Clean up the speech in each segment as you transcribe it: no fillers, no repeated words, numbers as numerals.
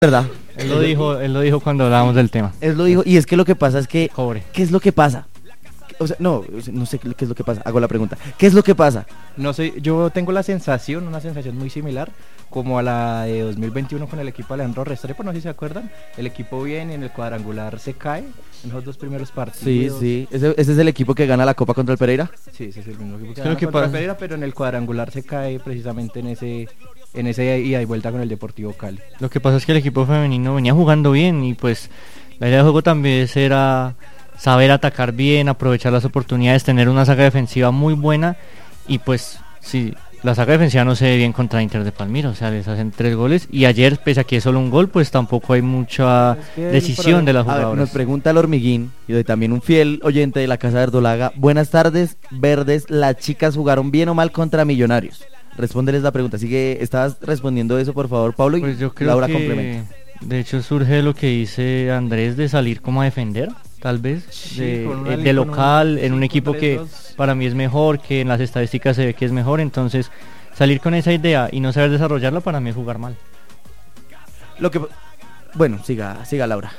¿Verdad? Él lo dijo cuando hablábamos del tema. Él lo dijo, y es que lo que pasa es que... Pobre. ¿Qué es lo que pasa? No sé qué es lo que pasa, hago la pregunta. ¿Qué es lo que pasa? No sé, yo tengo una sensación muy similar como a la de 2021 con el equipo de Alejandro Restrepo, no sé si se acuerdan. El equipo viene y en el cuadrangular se cae en los dos primeros partidos. Sí. ¿Ese es el equipo que gana la Copa contra el Pereira? Sí, ese es el mismo equipo que gana contra el Pereira, pero en el cuadrangular se cae precisamente en ese ida y vuelta con el Deportivo Cali. Lo que pasa es que el equipo femenino venía jugando bien y pues la idea del juego también era saber atacar bien, aprovechar las oportunidades, tener una saga defensiva muy buena y pues sí, la saga defensiva no se ve bien contra Inter de Palmira, o sea, les hacen 3 goles y ayer, pese a que es solo un gol, pues tampoco hay mucha decisión de las jugadoras. A ver, nos pregunta el Hormiguín, y de también un fiel oyente de la Casa de Verdolaga: buenas tardes, verdes, ¿las chicas jugaron bien o mal contra Millonarios? Respóndeles la pregunta, así que estabas respondiendo eso, por favor, Pablo, y pues yo creo Laura que complementa. De hecho surge lo que dice Andrés de salir como a defender, tal vez, Sí, de local, en un equipo que para mí es mejor, que en las estadísticas se ve que es mejor, entonces salir con esa idea y no saber desarrollarla para mí es jugar mal. Bueno, siga Laura.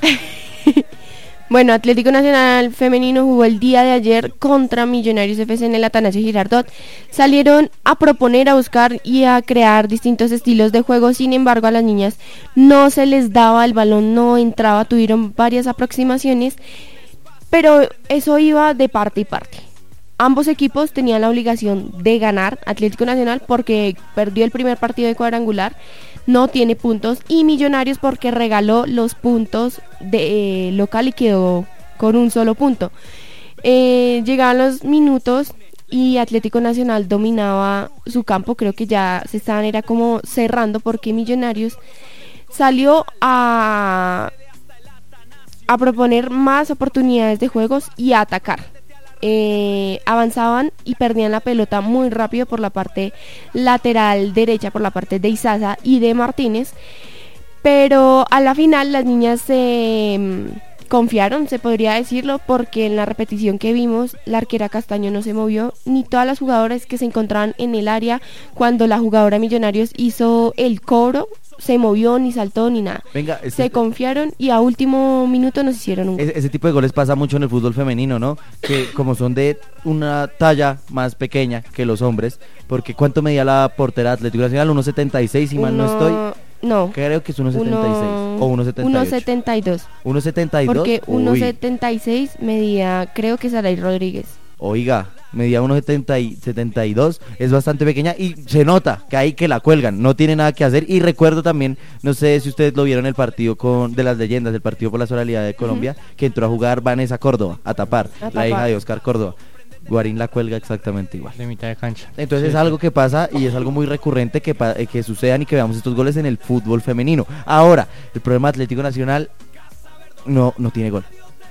Bueno, Atlético Nacional Femenino jugó el día de ayer contra Millonarios FC en el Atanasio Girardot. Salieron a proponer, a buscar y a crear distintos estilos de juego. Sin embargo, a las niñas no se les daba el balón, no entraba, tuvieron varias aproximaciones, pero eso iba de parte y parte. Ambos equipos tenían la obligación de ganar. Atlético Nacional porque perdió el primer partido de cuadrangular, no tiene puntos, y Millonarios porque regaló los puntos de local y quedó con un solo punto. Llegaban los minutos y Atlético Nacional dominaba su campo. Creo que ya se estaban era como cerrando porque Millonarios salió a proponer más oportunidades de juegos y a atacar. Avanzaban y perdían la pelota muy rápido por la parte lateral derecha, por la parte de Izaza y de Martínez, pero a la final las niñas se confiaron, se podría decirlo, porque en la repetición que vimos la arquera Castaño no se movió, ni todas las jugadoras que se encontraban en el área cuando la jugadora Millonarios hizo el cobro se movió, ni saltó, ni nada. Se confiaron y a último minuto nos hicieron un gol. Ese tipo de goles pasa mucho en el fútbol femenino, ¿no? Que como son de una talla más pequeña que los hombres, porque ¿cuánto medía la portera de Atlético Nacional? 1.76, si mal no estoy. No. Creo que es 1.76 o 1.78. 1.72. 1.72. Porque 1.76 medía, creo que Saray Rodríguez. Oiga, medía 1.72, es bastante pequeña y se nota que ahí que la cuelgan, no tiene nada que hacer. Y recuerdo también, no sé si ustedes lo vieron, el partido de las leyendas, el partido por la solidaridad de Colombia, que entró a jugar Vanessa Córdoba, a tapar, la hija de Oscar Córdoba. Guarín la cuelga exactamente igual. De mitad de cancha. Entonces es algo que pasa y es algo muy recurrente que sucedan y que veamos estos goles en el fútbol femenino. Ahora, el problema Atlético Nacional no tiene gol.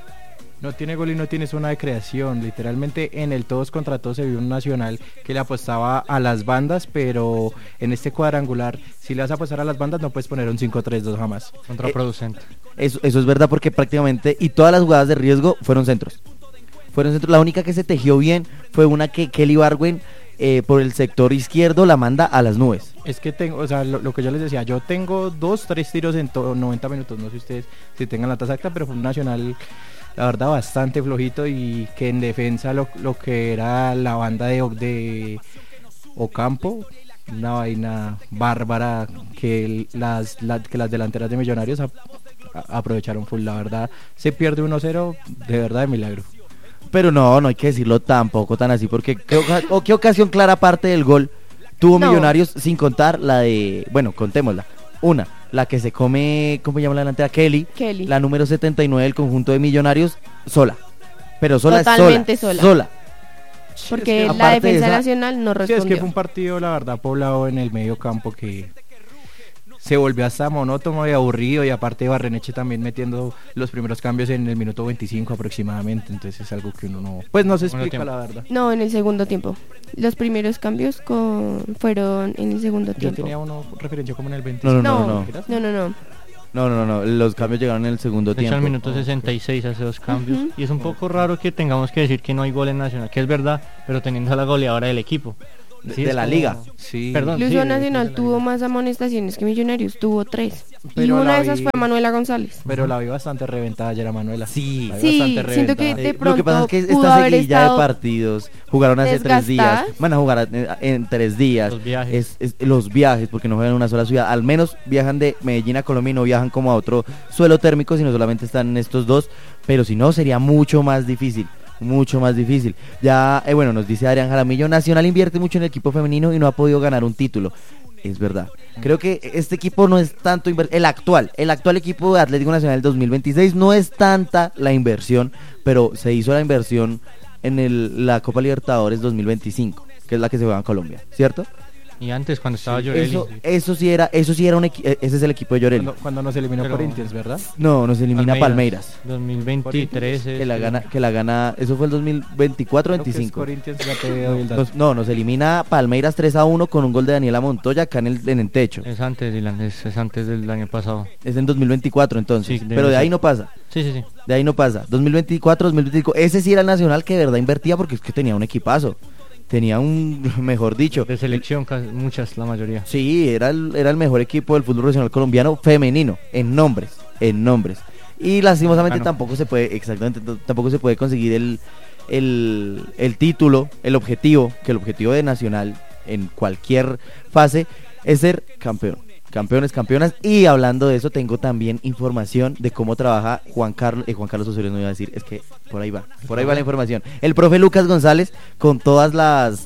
No tiene gol y no tiene zona de creación. Literalmente en el todos contra todos se vio un Nacional que le apostaba a las bandas, pero en este cuadrangular, si le vas a apostar a las bandas, no puedes poner un 5-3-2 jamás. Contraproducente. Eso es verdad, porque prácticamente, y todas las jugadas de riesgo fueron centros. La única que se tejió bien fue una que Kelly Barwen por el sector izquierdo la manda a las nubes. Es que tengo, o sea, lo que yo les decía, yo tengo 2-3 tiros en 90 minutos, no sé ustedes si tengan la tasa exacta, pero fue un Nacional, la verdad, bastante flojito, y que en defensa lo que era la banda de Ocampo, una vaina bárbara que las delanteras de Millonarios aprovecharon full. La verdad, se pierde 1-0, de verdad de milagro. Pero no hay que decirlo tampoco tan así, porque ¿qué ocasión clara parte del gol tuvo Millonarios, sin contar la de, bueno, contémosla. Una, la que se come, ¿cómo se llama la delantera? Kelly, la número 79 del conjunto de Millonarios, sola. Pero totalmente sola. Porque es que la defensa nacional no respondió. Sí, es que fue un partido, la verdad, poblado en el medio campo que se volvió hasta monótono y aburrido, y aparte Barreneche también metiendo los primeros cambios en el minuto 25 aproximadamente, entonces es algo que uno no se explica, la verdad. No, en el segundo tiempo. Los primeros cambios fueron en el segundo tiempo. Yo tenía uno referencia como en el 25. No, los cambios llegaron en el segundo tiempo. Al minuto 66 hace 2 cambios. Y es un poco raro que tengamos que decir que no hay gol en Nacional, que es verdad, pero teniendo a la goleadora del equipo. Sí, de es la como- liga. Sí. Perdón. Incluso sí, Nacional de tuvo la más amonestaciones que Millonarios, tuvo 3. Y Pero una la de esas vi- fue Manuela González. Pero la vi bastante reventada ayer a Manuela. Sí. La vi Sí, bastante siento que reventada. de Lo que pasa es que pronto pudo esta haber seguidilla de estado partidos jugaron hace 3 días, desgastada. van a jugar en 3 días. Los viajes. Los viajes, porque no juegan en una sola ciudad. Al menos viajan de Medellín a Colombia y no viajan como a otro suelo térmico, sino solamente están en estos dos. Pero si no, sería mucho más difícil. Mucho más difícil. Ya, bueno, nos dice Adrián Jaramillo, Nacional invierte mucho en el equipo femenino y no ha podido ganar un título. Es verdad. Creo que este equipo no es tanto el actual equipo de Atlético Nacional 2026 no es tanta la inversión, pero se hizo la inversión en la Copa Libertadores 2025, que es la que se juega en Colombia, ¿cierto? Y antes cuando estaba Llorelli. Eso sí era ese es el equipo de Llorelli. Cuando nos eliminó Pero- Corinthians, ¿verdad? No, nos elimina Palmeiras. 2023 Que la gana, eso fue el 2024 Creo que es 25. Corinthians, ya te doy el dato. Nos elimina Palmeiras 3-1 con un gol de Daniela Montoya acá en el techo. Es antes, Dylan, es antes del año pasado. Es en 2024 entonces, Sí, pero de ahí no pasa. Sí, sí, sí. De ahí no pasa. 2024, 2025. Ese sí era el Nacional que de verdad invertía porque es que tenía un equipazo. Tenía un, mejor dicho. De selección, muchas, la mayoría. Sí, era el mejor equipo del fútbol regional colombiano femenino, en nombres. Y lastimosamente Bueno. tampoco se puede conseguir el título, el objetivo, que el objetivo de Nacional en cualquier fase es ser campeón. Campeones, campeonas. Y hablando de eso, tengo también información de cómo trabaja Juan Carlos Osorio, no iba a decir, es que por ahí va la información. El profe Lucas González con todas las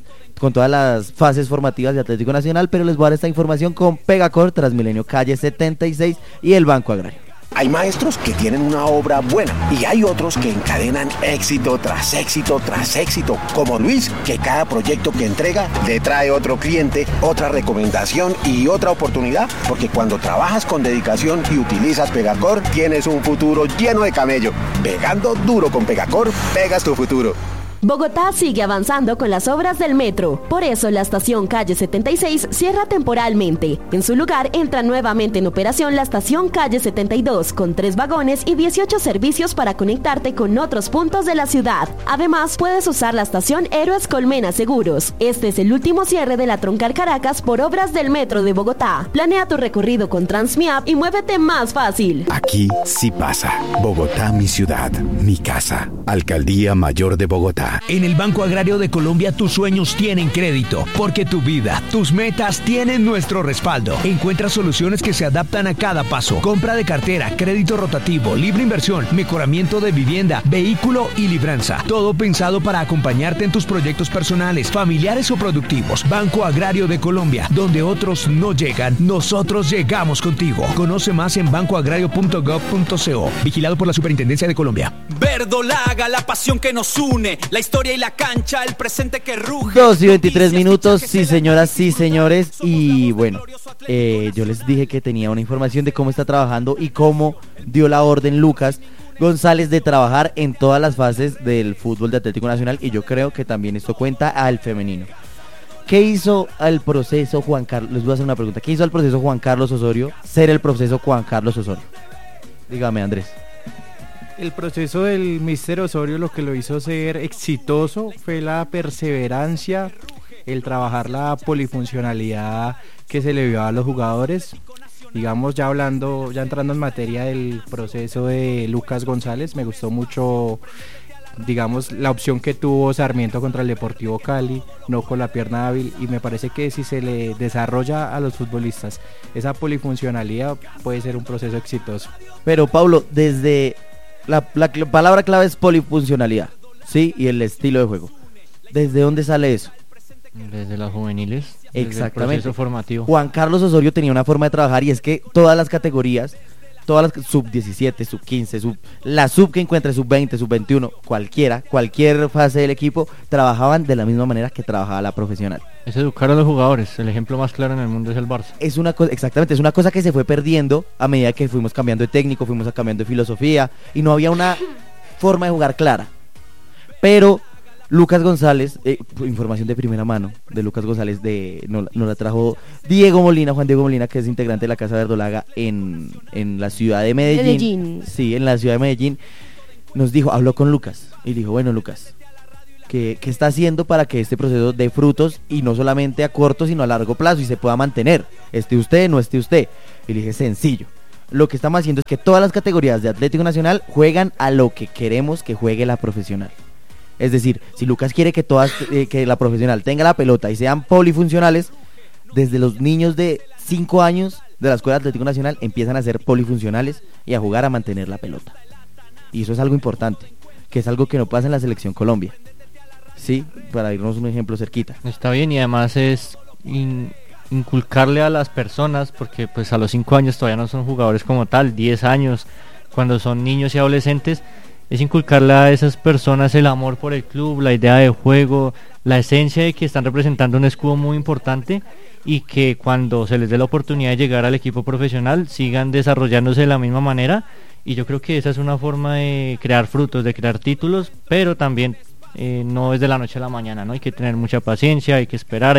fases formativas de Atlético Nacional, pero les voy a dar esta información con Pegacor, Transmilenio Calle 76 y el Banco Agrario. Hay maestros que tienen una obra buena y hay otros que encadenan éxito tras éxito tras éxito, como Luis, que cada proyecto que entrega le trae otro cliente, otra recomendación y otra oportunidad, porque cuando trabajas con dedicación y utilizas Pegacor, tienes un futuro lleno de camello. Pegando duro con Pegacor, pegas tu futuro. Bogotá sigue avanzando con las obras del metro. Por eso la estación Calle 76 cierra temporalmente. En su lugar entra nuevamente en operación la estación Calle 72 con 3 vagones y 18 servicios para conectarte con otros puntos de la ciudad. Además, puedes usar la estación Héroes Colmena Seguros. Este es el último cierre de la Troncal Caracas por obras del metro de Bogotá. Planea tu recorrido con Transmiap y muévete más fácil. Aquí sí pasa. Bogotá, mi ciudad, mi casa. Alcaldía Mayor de Bogotá. En el Banco Agrario de Colombia tus sueños tienen crédito, porque tu vida, tus metas tienen nuestro respaldo. Encuentra soluciones que se adaptan a cada paso. Compra de cartera, crédito rotativo, libre inversión, mejoramiento de vivienda, vehículo y libranza. Todo pensado para acompañarte en tus proyectos personales, familiares o productivos. Banco Agrario de Colombia, donde otros no llegan, nosotros llegamos contigo. Conoce más en bancoagrario.gov.co. Vigilado por la Superintendencia de Colombia. Verdolaga, la pasión que nos une, la historia y la cancha, el presente que ruge. 2:23 minutos, sí señoras, sí señores. Y bueno, yo les dije que tenía una información de cómo está trabajando y cómo dio la orden Lucas González de trabajar en todas las fases del fútbol de Atlético Nacional. Y yo creo que también esto cuenta al femenino. ¿Qué hizo al proceso Juan Carlos? Les voy a hacer una pregunta. ¿Qué hizo al proceso Juan Carlos Osorio ser el proceso Juan Carlos Osorio? Dígame, Andrés. El proceso del Mister Osorio lo que lo hizo ser exitoso fue la perseverancia, el trabajar la polifuncionalidad que se le vio a los jugadores. Digamos, ya entrando en materia del proceso de Lucas González, me gustó mucho, digamos, la opción que tuvo Sarmiento contra el Deportivo Cali, no con la pierna hábil, y me parece que si se le desarrolla a los futbolistas esa polifuncionalidad puede ser un proceso exitoso. Pero Pablo, desde la palabra clave es polifuncionalidad, ¿sí? Y el estilo de juego. ¿Desde dónde sale eso? Desde las juveniles. Desde Exactamente. el proceso formativo. Juan Carlos Osorio tenía una forma de trabajar y es que todas las categorías, todas las sub-17, sub-15, la sub que encuentre, sub-20, sub-21, cualquier fase del equipo, trabajaban de la misma manera que trabajaba la profesional. Es educar a los jugadores. El ejemplo más claro en el mundo es el Barça. Es una cosa, exactamente, es una cosa que se fue perdiendo a medida que fuimos cambiando de técnico, fuimos cambiando de filosofía y no había una forma de jugar clara. Pero Lucas González, información de primera mano de Lucas González, nos la trajo Juan Diego Molina, que es integrante de la Casa Verdolaga en la ciudad de Medellín. Sí, en la ciudad de Medellín. Nos dijo, habló con Lucas y dijo, bueno Lucas, ¿Qué está haciendo para que este proceso dé frutos y no solamente a corto sino a largo plazo y se pueda mantener? Esté usted, no esté usted. Y le dije, sencillo. Lo que estamos haciendo es que todas las categorías de Atlético Nacional juegan a lo que queremos que juegue la profesional. Es decir, si Lucas quiere que que la profesional tenga la pelota y sean polifuncionales, desde los niños de 5 años de la Escuela Atlético Nacional empiezan a ser polifuncionales y a jugar a mantener la pelota. Y eso es algo importante, que es algo que no pasa en la Selección Colombia. Sí, para irnos un ejemplo cerquita. Está bien, y además es inculcarle a las personas, porque pues a los 5 años todavía no son jugadores como tal, 10 años, cuando son niños y adolescentes, es inculcarle a esas personas el amor por el club, la idea de juego, la esencia de que están representando un escudo muy importante y que cuando se les dé la oportunidad de llegar al equipo profesional sigan desarrollándose de la misma manera. Y yo creo que esa es una forma de crear frutos, de crear títulos, pero también no es de la noche a la mañana, ¿no? Hay que tener mucha paciencia, hay que esperar.